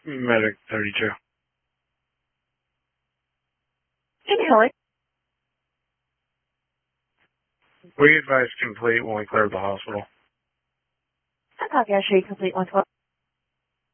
Medic 32. Kelly. We advise complete when we clear the hospital. I copy. I show you complete 112.